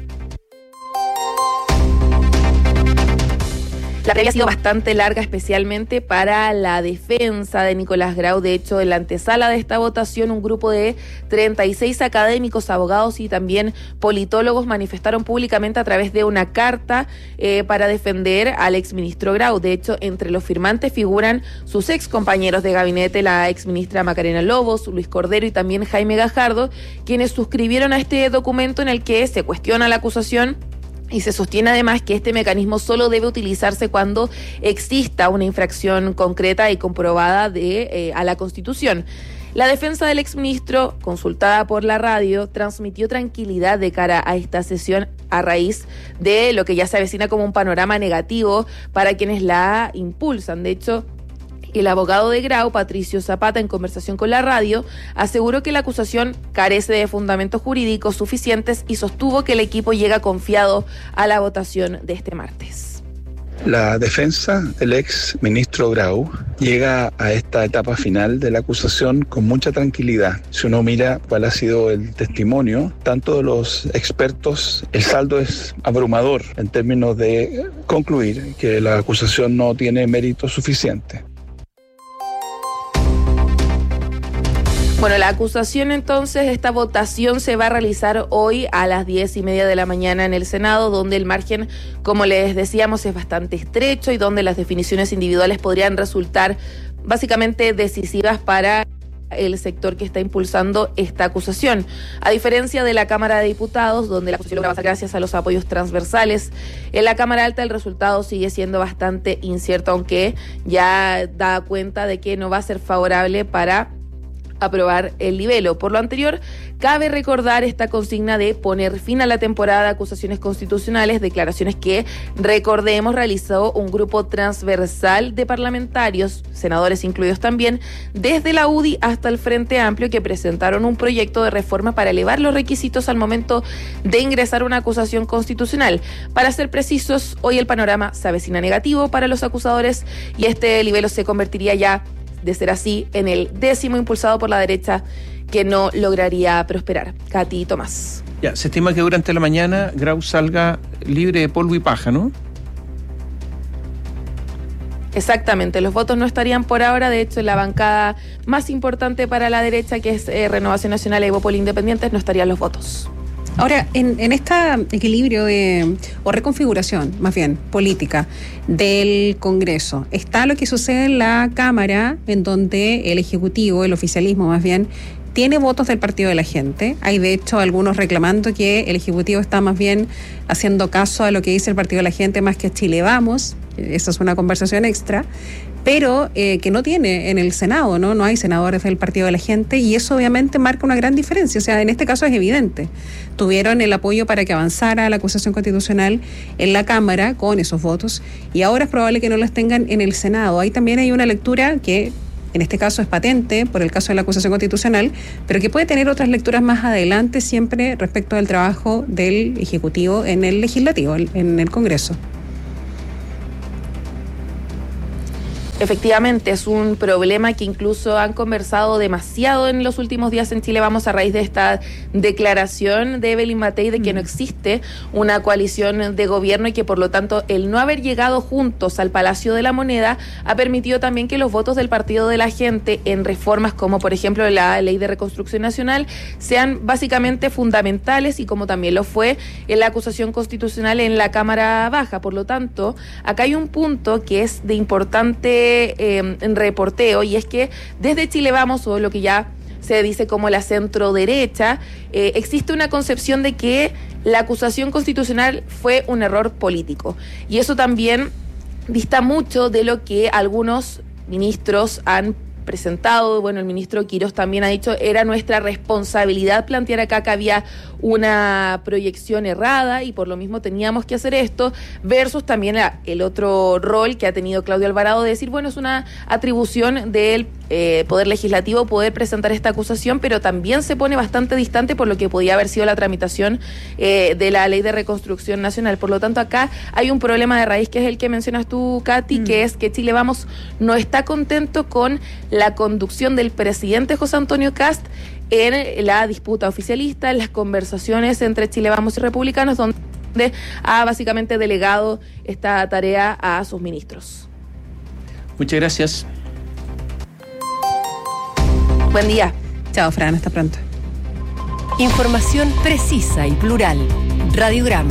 La previa ha sido bastante larga, especialmente para la defensa de Nicolás Grau. De hecho, en la antesala de esta votación, un grupo de treinta y seis académicos, abogados y también politólogos manifestaron públicamente a través de una carta eh, para defender al exministro Grau. De hecho, entre los firmantes figuran sus ex compañeros de gabinete, la exministra Macarena Lobos, Luis Cordero y también Jaime Gajardo, quienes suscribieron a este documento en el que se cuestiona la acusación. Y se sostiene además que este mecanismo solo debe utilizarse cuando exista una infracción concreta y comprobada de, eh, a la Constitución. La defensa del exministro, consultada por la radio, transmitió tranquilidad de cara a esta sesión a raíz de lo que ya se avecina como un panorama negativo para quienes la impulsan. De hecho, el abogado de Grau, Patricio Zapata, en conversación con la radio, aseguró que la acusación carece de fundamentos jurídicos suficientes y sostuvo que el equipo llega confiado a la votación de este martes. La defensa del ex ministro Grau llega a esta etapa final de la acusación con mucha tranquilidad. Si uno mira cuál ha sido el testimonio, tanto de los expertos, el saldo es abrumador en términos de concluir que la acusación no tiene mérito suficiente. Bueno, la acusación entonces, esta votación se va a realizar hoy a las diez y media de la mañana en el Senado, donde el margen, como les decíamos, es bastante estrecho y donde las definiciones individuales podrían resultar básicamente decisivas para el sector que está impulsando esta acusación. A diferencia de la Cámara de Diputados, donde la acusación va a pasar gracias a los apoyos transversales, en la Cámara Alta el resultado sigue siendo bastante incierto, aunque ya da cuenta de que no va a ser favorable para aprobar el libelo. Por lo anterior, cabe recordar esta consigna de poner fin a la temporada de acusaciones constitucionales, declaraciones que, recordemos, realizó un grupo transversal de parlamentarios, senadores incluidos también, desde la U D I hasta el Frente Amplio, que presentaron un proyecto de reforma para elevar los requisitos al momento de ingresar una acusación constitucional. Para ser precisos, hoy el panorama se avecina negativo para los acusadores y este libelo se convertiría ya, de ser así, en el décimo impulsado por la derecha que no lograría prosperar. Katy Tomás. Ya, se estima que durante la mañana Grau salga libre de polvo y paja, ¿no? Exactamente, los votos no estarían por ahora. De hecho, en la bancada más importante para la derecha, que es eh, Renovación Nacional e Evópoli Independientes, no estarían los votos. Ahora, en, en este equilibrio de, o reconfiguración, más bien, política del Congreso, está lo que sucede en la Cámara, en donde el Ejecutivo, el oficialismo más bien, tiene votos del Partido de la Gente. Hay, de hecho, algunos reclamando que el Ejecutivo está más bien haciendo caso a lo que dice el Partido de la Gente más que Chile Vamos. Esa es una conversación extra. pero eh, que no tiene en el Senado, ¿no? No hay senadores del Partido de la Gente y eso obviamente marca una gran diferencia. O sea, en este caso es evidente. Tuvieron el apoyo para que avanzara la acusación constitucional en la Cámara con esos votos y ahora es probable que no los tengan en el Senado. Ahí también hay una lectura que en este caso es patente por el caso de la acusación constitucional, pero que puede tener otras lecturas más adelante siempre respecto al trabajo del Ejecutivo en el Legislativo, en el Congreso. Efectivamente, es un problema que incluso han conversado demasiado en los últimos días en Chile Vamos a raíz de esta declaración de Evelyn Matei de que no existe una coalición de gobierno y que por lo tanto el no haber llegado juntos al Palacio de la Moneda ha permitido también que los votos del Partido de la Gente en reformas como por ejemplo la Ley de Reconstrucción Nacional sean básicamente fundamentales y como también lo fue en la acusación constitucional en la Cámara Baja. Por lo tanto, acá hay un punto que es de importante Eh, en reporteo y es que desde Chile Vamos, o lo que ya se dice como la centro derecha, eh, existe una concepción de que la acusación constitucional fue un error político y eso también dista mucho de lo que algunos ministros han presentado. Bueno, el ministro Quirós también ha dicho era nuestra responsabilidad plantear acá que había una proyección errada y por lo mismo teníamos que hacer esto, versus también la, el otro rol que ha tenido Claudio Alvarado de decir, bueno, es una atribución del eh, Poder Legislativo poder presentar esta acusación, pero también se pone bastante distante por lo que podía haber sido la tramitación eh, de la Ley de Reconstrucción Nacional. Por lo tanto, acá hay un problema de raíz que es el que mencionas tú, Katy, mm. que es que Chile Vamos no está contento con la conducción del presidente José Antonio Kast en la disputa oficialista, en las conversaciones entre Chile Vamos y Republicanos, donde ha básicamente delegado esta tarea a sus ministros. Muchas gracias. Buen día. Chao, Fran, hasta pronto. Información precisa y plural. Radiograma.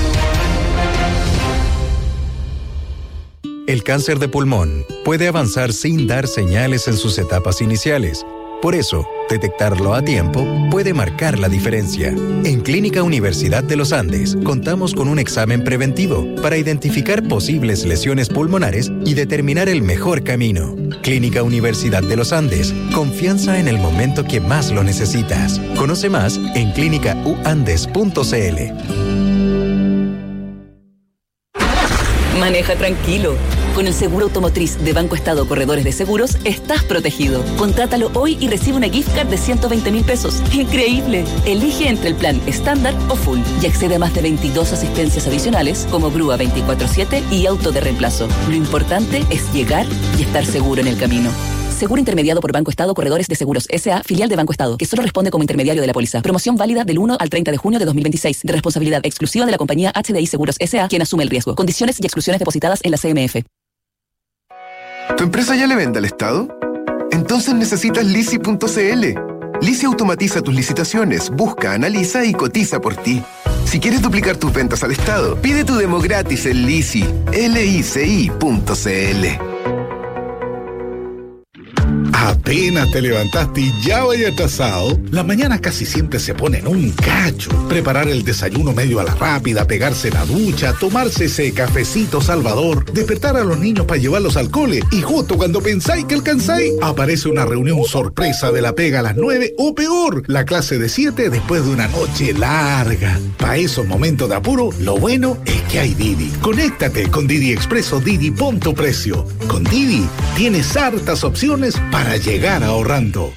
El cáncer de pulmón puede avanzar sin dar señales en sus etapas iniciales. Por eso, detectarlo a tiempo puede marcar la diferencia. En Clínica Universidad de los Andes, contamos con un examen preventivo para identificar posibles lesiones pulmonares y determinar el mejor camino. Clínica Universidad de los Andes, confianza en el momento que más lo necesitas. Conoce más en clínica u andes punto c l. Maneja tranquilo. Con el seguro automotriz de Banco Estado Corredores de Seguros, estás protegido. Contrátalo hoy y recibe una gift card de ciento veinte mil pesos. ¡Increíble! Elige entre el plan estándar o full y accede a más de veintidós asistencias adicionales como grúa veinticuatro siete y auto de reemplazo. Lo importante es llegar y estar seguro en el camino. Seguro intermediado por Banco Estado Corredores de Seguros S A, filial de Banco Estado, que solo responde como intermediario de la póliza. Promoción válida del uno al treinta de junio de dos mil veintiséis, de responsabilidad exclusiva de la compañía H D I Seguros S A, quien asume el riesgo. Condiciones y exclusiones depositadas en la C M F. ¿Tu empresa ya le vende al Estado? Entonces necesitas Lisi punto c l. Lisi automatiza tus licitaciones, busca, analiza y cotiza por ti. Si quieres duplicar tus ventas al Estado, pide tu demo gratis en Lisi, L I C I punto c l. Apenas te levantaste y ya vaya atrasado. Las mañanas casi siempre se ponen un cacho. Preparar el desayuno medio a la rápida, pegarse la ducha, tomarse ese cafecito salvador, despertar a los niños para llevarlos al cole y justo cuando pensáis que alcanzáis, aparece una reunión sorpresa de la pega a las nueve o peor, la clase de siete después de una noche larga. Para esos momentos de apuro, lo bueno es que hay Didi. Conéctate con Didi Expreso Didi Punto Precio. Con Didi tienes hartas opciones para llegar ahorrando.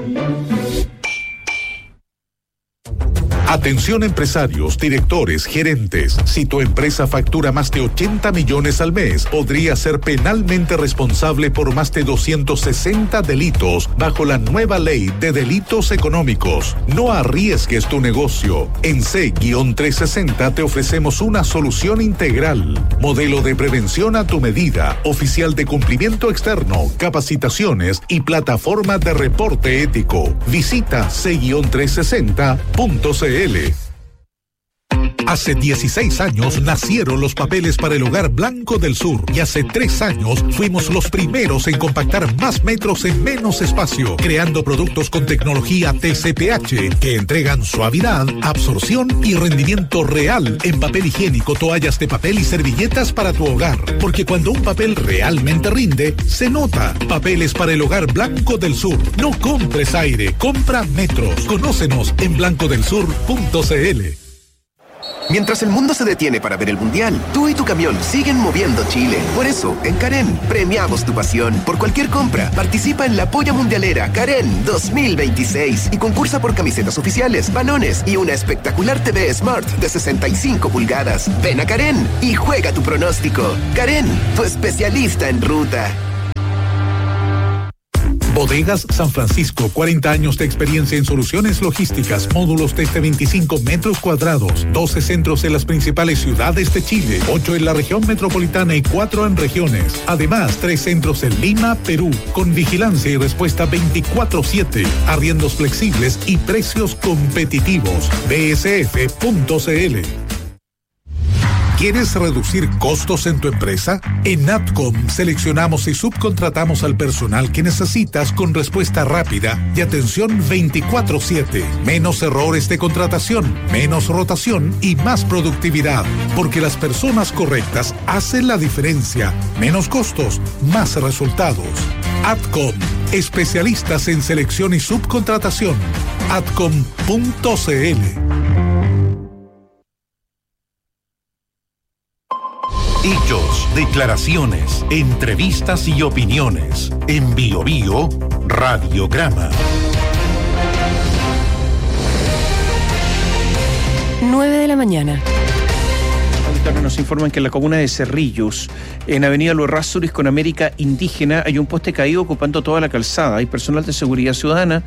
Atención empresarios, directores, gerentes. Si tu empresa factura más de ochenta millones al mes, podría ser penalmente responsable por más de doscientos sesenta delitos bajo la nueva ley de delitos económicos. No arriesgues tu negocio. En C trescientos sesenta te ofrecemos una solución integral. Modelo de prevención a tu medida, oficial de cumplimiento externo, capacitaciones y plataforma de reporte ético. Visita C trescientos sesenta punto c l. Hace dieciséis años nacieron los papeles para el hogar Blanco del Sur y hace tres años fuimos los primeros en compactar más metros en menos espacio, creando productos con tecnología T C P H que entregan suavidad, absorción y rendimiento real en papel higiénico, toallas de papel y servilletas para tu hogar. Porque cuando un papel realmente rinde, se nota. Papeles para el hogar Blanco del Sur. No compres aire, compra metros. Conócenos en blanco del sur punto c l. Mientras el mundo se detiene para ver el Mundial, tú y tu camión siguen moviendo Chile. Por eso, en Karen, premiamos tu pasión. Por cualquier compra, participa en la Polla Mundialera Karen dos mil veintiséis y concursa por camisetas oficiales, balones y una espectacular T V Smart de sesenta y cinco pulgadas. Ven a Karen y juega tu pronóstico. Karen, tu especialista en ruta. Bodegas San Francisco, cuarenta años de experiencia en soluciones logísticas, módulos desde veinticinco metros cuadrados, doce centros en las principales ciudades de Chile, ocho en la región metropolitana y cuatro en regiones. Además, tres centros en Lima, Perú, con vigilancia y respuesta veinticuatro siete, arriendos flexibles y precios competitivos. b s f punto c l. ¿Quieres reducir costos en tu empresa? En Atcom seleccionamos y subcontratamos al personal que necesitas con respuesta rápida y atención veinticuatro siete. Menos errores de contratación, menos rotación y más productividad. Porque las personas correctas hacen la diferencia. Menos costos, más resultados. Atcom, especialistas en selección y subcontratación. atcom punto c l. Hechos, declaraciones, entrevistas y opiniones. En Bio Bio, Radiograma. nueve de la mañana. Nos informan que en la comuna de Cerrillos, en Avenida Los Errázuriz con América Indígena, hay un poste caído ocupando toda la calzada. Hay personal de seguridad ciudadana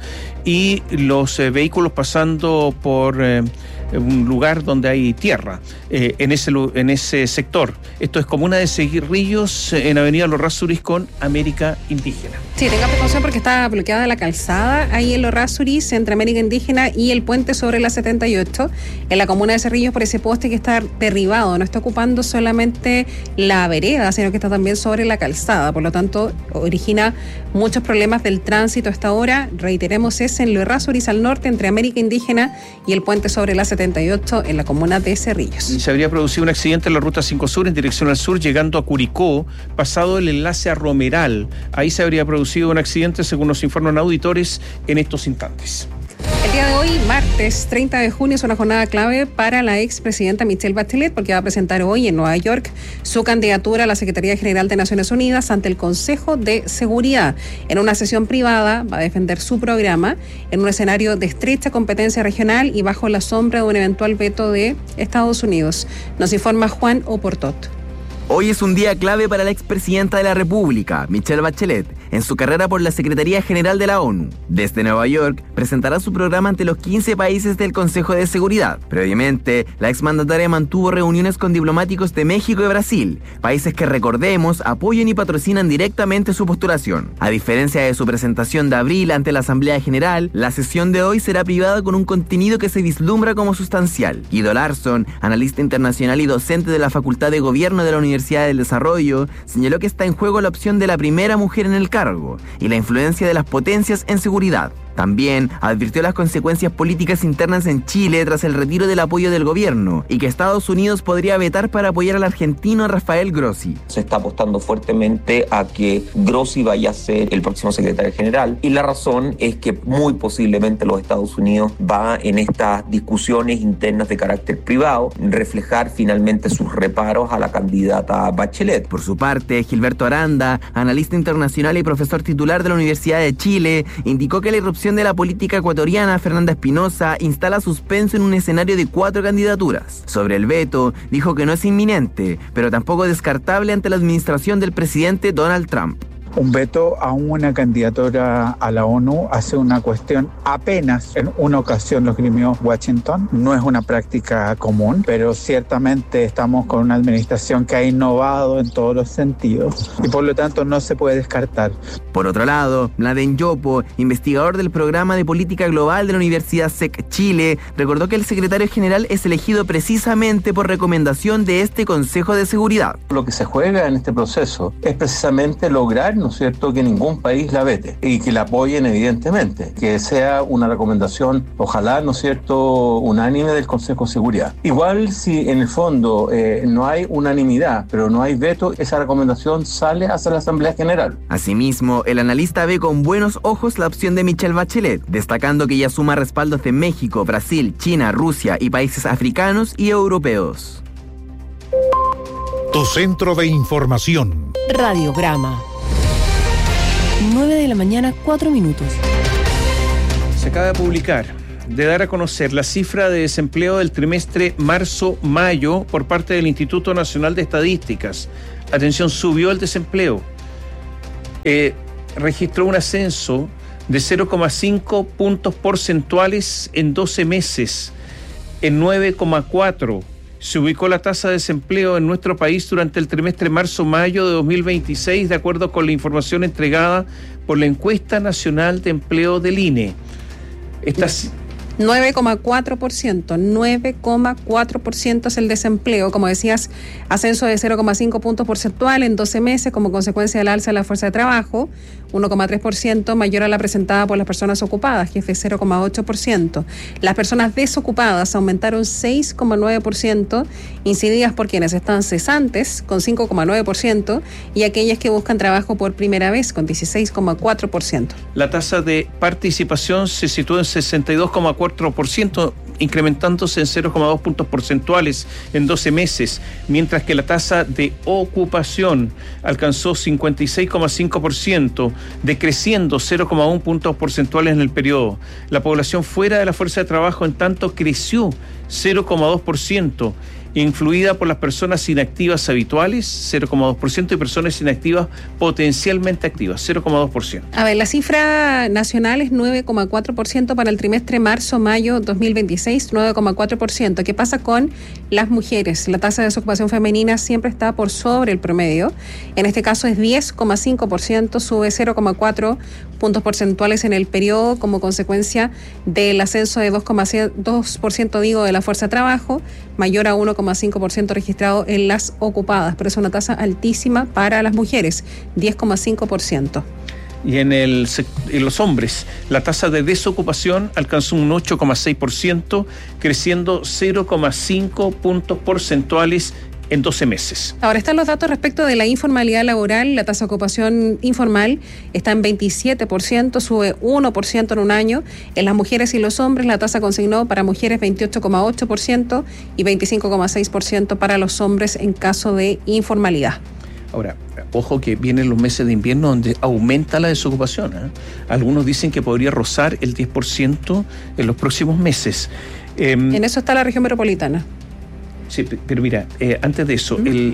y los eh, vehículos pasando por eh, un lugar donde hay tierra, eh, en, ese, en ese sector. Esto es comuna de Cerrillos, eh, en Avenida Los Errázuriz con América Indígena. Sí, tenga precaución porque está bloqueada la calzada ahí en Los Errázuriz, entre América Indígena y el puente sobre la setenta y ocho, en la comuna de Cerrillos, por ese poste que está derribado. No está ocupando solamente la vereda, sino que está también sobre la calzada. Por lo tanto, origina muchos problemas del tránsito a esta hora. Reiteremos, es en Los Errázuriz al norte, entre América Indígena y el puente sobre la setenta y ocho, en la comuna de Cerrillos. Y se habría producido un accidente en la ruta cinco Sur en dirección al sur, llegando a Curicó, pasado el enlace a Romeral. Ahí se habría producido un accidente, según nos informan auditores, en estos instantes. El día de hoy, martes treinta de junio, es una jornada clave para la expresidenta Michelle Bachelet, porque va a presentar hoy en Nueva York su candidatura a la Secretaría General de Naciones Unidas ante el Consejo de Seguridad. En una sesión privada va a defender su programa en un escenario de estrecha competencia regional y bajo la sombra de un eventual veto de Estados Unidos. Nos informa Juan Oportot. Hoy es un día clave para la expresidenta de la República, Michelle Bachelet, en su carrera por la Secretaría General de la ONU. Desde Nueva York presentará su programa ante los quince países del Consejo de Seguridad. Previamente, la exmandataria mantuvo reuniones con diplomáticos de México y Brasil, países que, recordemos, apoyan y patrocinan directamente su postulación. A diferencia de su presentación de abril ante la Asamblea General, la sesión de hoy será privada con un contenido que se vislumbra como sustancial. Guido Larson, analista internacional y docente de la Facultad de Gobierno de la Universidad del Desarrollo, señaló que está en juego la opción de la primera mujer en el cargo y la influencia de las potencias en seguridad. También advirtió las consecuencias políticas internas en Chile tras el retiro del apoyo del gobierno y que Estados Unidos podría vetar para apoyar al argentino Rafael Grossi. Se está apostando fuertemente a que Grossi vaya a ser el próximo secretario general y la razón es que muy posiblemente los Estados Unidos va en estas discusiones internas de carácter privado reflejar finalmente sus reparos a la candidata Bachelet. Por su parte, Gilberto Aranda, analista internacional y profesor titular de la Universidad de Chile, indicó que la irrupción de la política ecuatoriana Fernanda Espinosa instala suspenso en un escenario de cuatro candidaturas. Sobre el veto, dijo que no es inminente, pero tampoco descartable ante la administración del presidente Donald Trump. Un veto a una candidatura a la ONU hace una cuestión apenas en una ocasión lo esgrimió Washington. No es una práctica común, pero ciertamente estamos con una administración que ha innovado en todos los sentidos y por lo tanto no se puede descartar. Por otro lado, Mladen Yopo, investigador del Programa de Política Global de la Universidad S E C Chile, recordó que el secretario general es elegido precisamente por recomendación de este Consejo de Seguridad. Lo que se juega en este proceso es precisamente lograr, ¿no es cierto?, que ningún país la vete y que la apoyen evidentemente, que sea una recomendación, ojalá, ¿no es cierto?, unánime del Consejo de Seguridad. Igual si en el fondo eh, no hay unanimidad, pero no hay veto, esa recomendación sale hacia la Asamblea General. Asimismo, el analista ve con buenos ojos la opción de Michelle Bachelet, destacando que ella suma respaldos de México, Brasil, China, Rusia y países africanos y europeos. Tu centro de información. Radiograma. nueve de la mañana, cuatro minutos. Se acaba de publicar, de dar a conocer la cifra de desempleo del trimestre marzo-mayo por parte del Instituto Nacional de Estadísticas. Atención, subió el desempleo. Eh, registró un ascenso de cero coma cinco puntos porcentuales en doce meses, en nueve coma cuatro. Se ubicó la tasa de desempleo en nuestro país durante el trimestre marzo-mayo de dos mil veintiséis, de acuerdo con la información entregada por la Encuesta Nacional de Empleo del I N E. Estas nueve coma cuatro por ciento, nueve coma cuatro por ciento es el desempleo, como decías, ascenso de cero coma cinco puntos porcentuales en doce meses como consecuencia del alza de la fuerza de trabajo, uno coma tres por ciento mayor a la presentada por las personas ocupadas, que es de cero coma ocho por ciento. Las personas desocupadas aumentaron seis coma nueve por ciento, incididas por quienes están cesantes, con cinco coma nueve por ciento, y aquellas que buscan trabajo por primera vez, con dieciséis coma cuatro por ciento. La tasa de participación se situó en sesenta y dos coma cuatro por ciento, incrementándose en cero coma dos puntos porcentuales en doce meses, mientras que la tasa de ocupación alcanzó cincuenta y seis coma cinco por ciento, decreciendo cero coma uno puntos porcentuales en el periodo. La población fuera de la fuerza de trabajo, en tanto, creció cero coma dos por ciento, influida por las personas inactivas habituales, cero coma dos por ciento, y personas inactivas potencialmente activas, cero coma dos por ciento. A ver, la cifra nacional es nueve coma cuatro por ciento para el trimestre marzo-mayo dos mil veintiséis, nueve coma cuatro por ciento. ¿Qué pasa con las mujeres? La tasa de desocupación femenina siempre está por sobre el promedio. En este caso es diez coma cinco por ciento, sube cero coma cuatro puntos porcentuales en el periodo como consecuencia del ascenso de dos coma dos por ciento, digo, de la fuerza de trabajo, mayor a uno coma cinco por ciento registrado en las ocupadas, pero es una tasa altísima para las mujeres, diez coma cinco por ciento. Y en, el, en los hombres, la tasa de desocupación alcanzó un ocho coma seis por ciento, creciendo cero coma cinco puntos porcentuales en doce meses. Ahora están los datos respecto de la informalidad laboral. La tasa de ocupación informal está en veintisiete por ciento, sube uno por ciento en un año. En las mujeres y los hombres, la tasa consignó para mujeres veintiocho coma ocho por ciento y veinticinco coma seis por ciento para los hombres en caso de informalidad. Ahora, ojo que vienen los meses de invierno donde aumenta la desocupación, ¿eh? Algunos dicen que podría rozar el diez por ciento en los próximos meses. Eh, en eso está la región metropolitana. Sí, pero mira, eh, antes de eso, uh-huh. el,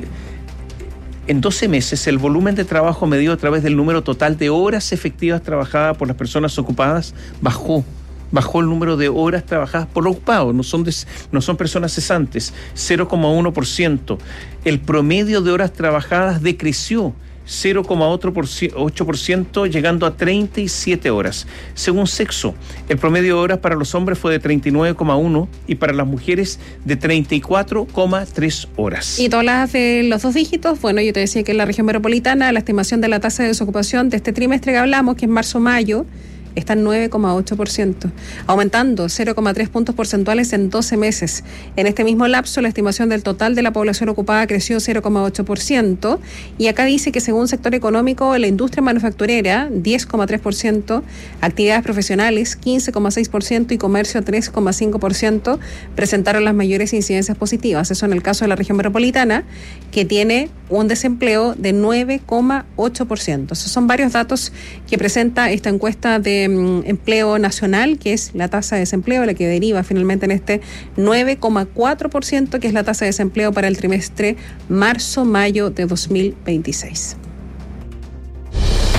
en doce meses el volumen de trabajo medido a través del número total de horas efectivas trabajadas por las personas ocupadas bajó. Bajó el número de horas trabajadas por los ocupados, no son, de, no son personas cesantes, cero coma uno por ciento. El promedio de horas trabajadas decreció cero coma ocho por ciento, llegando a treinta y siete horas. Según sexo, el promedio de horas para los hombres fue de treinta y nueve coma uno y para las mujeres de treinta y cuatro coma tres horas. Y todas las de los dos dígitos, bueno, yo te decía que en la región metropolitana la estimación de la tasa de desocupación de este trimestre que hablamos, que es marzo-mayo, está en nueve coma ocho por ciento, aumentando cero coma tres puntos porcentuales en doce meses. En este mismo lapso, la estimación del total de la población ocupada creció cero coma ocho por ciento, y acá dice que según sector económico, la industria manufacturera, diez coma tres por ciento, actividades profesionales, quince coma seis por ciento, y comercio, tres coma cinco por ciento, presentaron las mayores incidencias positivas. Eso en el caso de la región metropolitana, que tiene un desempleo de nueve coma ocho por ciento. Esos son varios datos que presenta esta encuesta de empleo nacional, que es la tasa de desempleo, la que deriva finalmente en este nueve coma cuatro por ciento, que es la tasa de desempleo para el trimestre marzo-mayo de dos mil veintiséis.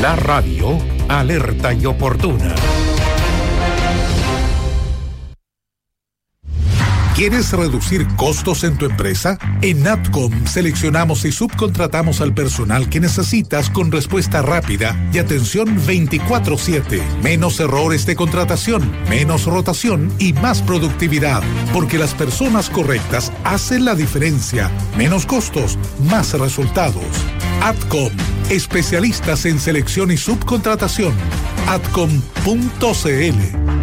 La radio alerta y oportuna. ¿Quieres reducir costos en tu empresa? En Natcom seleccionamos y subcontratamos al personal que necesitas con respuesta rápida y atención veinticuatro siete. Menos errores de contratación, menos rotación y más productividad. Porque las personas correctas hacen la diferencia. Menos costos, más resultados. Atcom, especialistas en selección y subcontratación. atcom punto cl.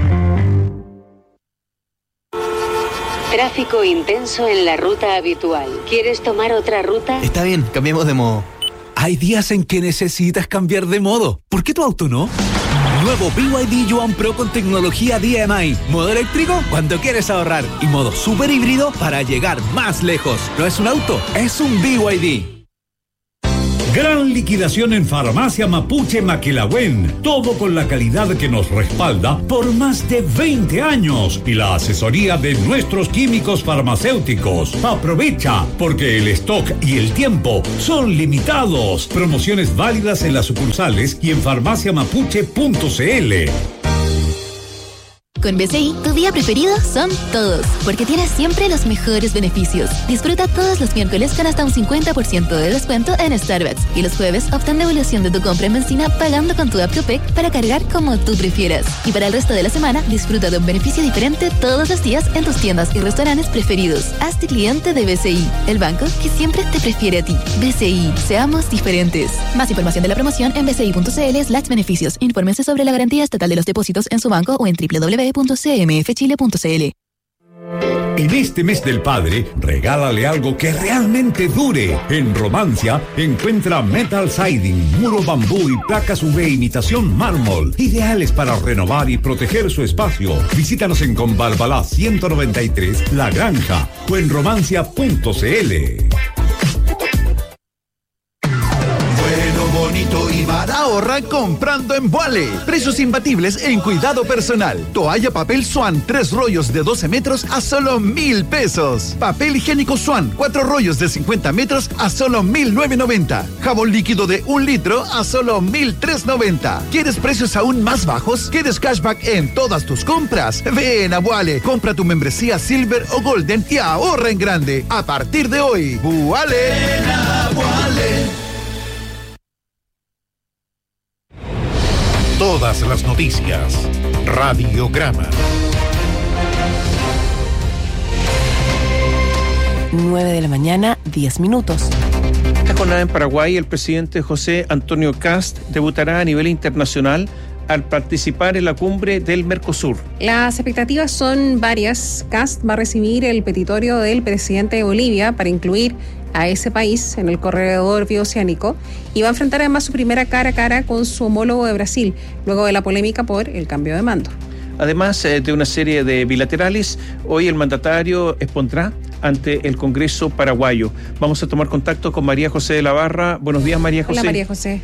Tráfico intenso en la ruta habitual. ¿Quieres tomar otra ruta? Está bien, cambiemos de modo. Hay días en que necesitas cambiar de modo. ¿Por qué tu auto no? Nuevo B Y D Yuan Pro con tecnología D M I. Modo eléctrico cuando quieres ahorrar. Y modo super híbrido para llegar más lejos. No es un auto, es un B Y D. Gran liquidación en Farmacia Mapuche Maquilahuen. Todo con la calidad que nos respalda por más de veinte años y la asesoría de nuestros químicos farmacéuticos. Aprovecha, porque el stock y el tiempo son limitados. Promociones válidas en las sucursales y en farmacia mapuche punto cl. Con B C I, tu día preferido son todos, porque tienes siempre los mejores beneficios. Disfruta todos los miércoles con hasta un cincuenta por ciento de descuento en Starbucks y los jueves obtén devolución de tu compra en benzina pagando con tu app Copec para cargar como tú prefieras. Y para el resto de la semana, disfruta de un beneficio diferente todos los días en tus tiendas y restaurantes preferidos. Hazte cliente de B C I, el banco que siempre te prefiere a ti. B C I, seamos diferentes. Más información de la promoción en bci punto cl slash beneficios. Infórmense sobre la garantía estatal de los depósitos en su banco o en doble u doble u doble u punto c m f chile punto c l. En este mes del padre, regálale algo que realmente dure. En Romancia, encuentra metal siding, muro bambú y placas U V imitación mármol, ideales para renovar y proteger su espacio. Visítanos en Convalvalá ciento noventa y tres, La Granja, o en romancia punto cl. Bonito y barato. Ahorra comprando en Vuale. Precios imbatibles en cuidado personal. Toalla papel Swan, tres rollos de doce metros a solo mil pesos. Papel higiénico Swan, cuatro rollos de cincuenta metros a solo mil novecientos noventa. Jabón líquido de un litro a solo mil trescientos noventa. ¿Quieres precios aún más bajos? ¿Quieres cashback en todas tus compras? Ven a Vuale, compra tu membresía Silver o Golden y ahorra en grande. A partir de hoy, Vuale. Ven a Vuale. Todas las noticias. Radiograma. nueve de la mañana, diez minutos. Esta jornada en Paraguay, el presidente José Antonio Kast debutará a nivel internacional al participar en la cumbre del Mercosur. Las expectativas son varias. Kast va a recibir el petitorio del presidente de Bolivia para incluir a ese país en el corredor bioceánico y va a enfrentar además su primera cara a cara con su homólogo de Brasil, luego de la polémica por el cambio de mando. Además eh, de una serie de bilaterales, hoy el mandatario expondrá ante el Congreso paraguayo. Vamos a tomar contacto con María José de la Barra. Buenos días, María José. Hola, María José.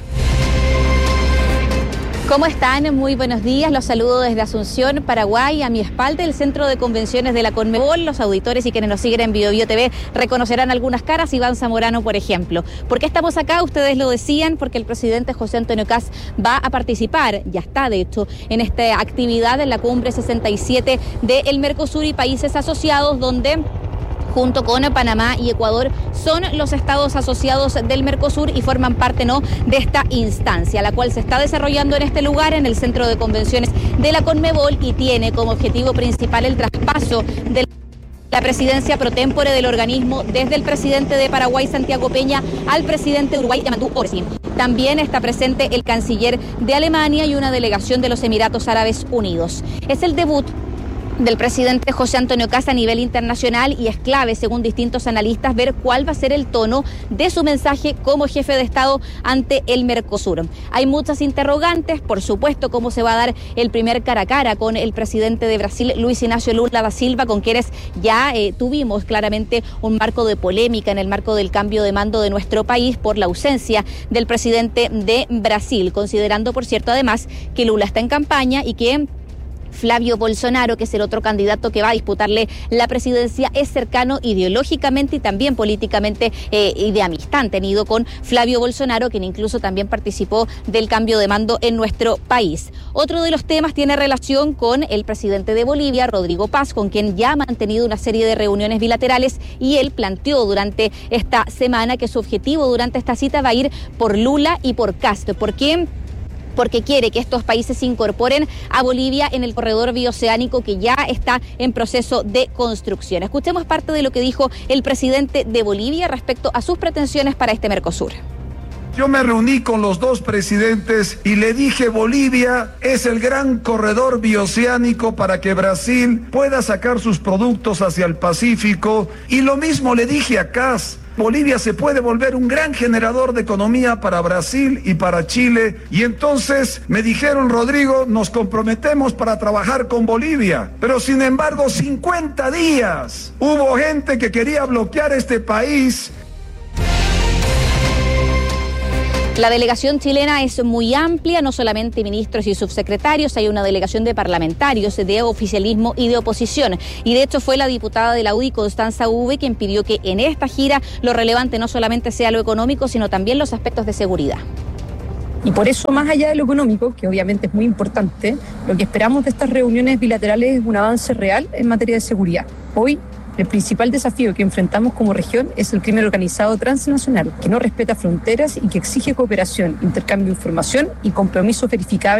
¿Cómo están? Muy buenos días. Los saludo desde Asunción, Paraguay. A mi espalda, el Centro de Convenciones de la Conmebol. Los auditores y quienes nos siguen en Bio Bio T V reconocerán algunas caras. Iván Zamorano, por ejemplo. ¿Por qué estamos acá? Ustedes lo decían, porque el presidente José Antonio Kast va a participar, ya está de hecho, en esta actividad en la cumbre sesenta y siete del Mercosur y países asociados, donde junto con Panamá y Ecuador son los estados asociados del Mercosur y forman parte no de esta instancia, la cual se está desarrollando en este lugar, en el Centro de Convenciones de la Conmebol, y tiene como objetivo principal el traspaso de la presidencia pro tempore del organismo desde el presidente de Paraguay, Santiago Peña, al presidente de Uruguay, Yamatú Orsi. También está presente el canciller de Alemania y una delegación de los Emiratos Árabes Unidos. Es el debut del presidente José Antonio Kast a nivel internacional y es clave, según distintos analistas, ver cuál va a ser el tono de su mensaje como jefe de Estado ante el Mercosur. Hay muchas interrogantes, por supuesto, cómo se va a dar el primer cara a cara con el presidente de Brasil, Luis Ignacio Lula da Silva, con quienes ya eh, tuvimos claramente un marco de polémica en el marco del cambio de mando de nuestro país por la ausencia del presidente de Brasil, considerando, por cierto, además, que Lula está en campaña y que Flavio Bolsonaro, que es el otro candidato que va a disputarle la presidencia, es cercano ideológicamente y también políticamente eh, y de amistad han tenido con Flavio Bolsonaro, quien incluso también participó del cambio de mando en nuestro país. Otro de los temas tiene relación con el presidente de Bolivia, Rodrigo Paz, con quien ya ha mantenido una serie de reuniones bilaterales, y él planteó durante esta semana que su objetivo durante esta cita va a ir por Lula y por Castro. ¿Por qué? Porque quiere que estos países se incorporen a Bolivia en el corredor bioceánico que ya está en proceso de construcción. Escuchemos parte de lo que dijo el presidente de Bolivia respecto a sus pretensiones para este Mercosur. Yo me reuní con los dos presidentes y le dije: Bolivia es el gran corredor bioceánico para que Brasil pueda sacar sus productos hacia el Pacífico, y lo mismo le dije a Kast. Bolivia se puede volver un gran generador de economía para Brasil y para Chile. Y entonces me dijeron: Rodrigo, nos comprometemos para trabajar con Bolivia. Pero sin embargo, cincuenta días hubo gente que quería bloquear este país. La delegación chilena es muy amplia, no solamente ministros y subsecretarios, hay una delegación de parlamentarios, de oficialismo y de oposición. Y de hecho fue la diputada de la U D I, Constanza Uve, quien pidió que en esta gira lo relevante no solamente sea lo económico, sino también los aspectos de seguridad. Y por eso, más allá de lo económico, que obviamente es muy importante, lo que esperamos de estas reuniones bilaterales es un avance real en materia de seguridad. Hoy, el principal desafío que enfrentamos como región es el crimen organizado transnacional, que no respeta fronteras y que exige cooperación, intercambio de información y compromisos verificables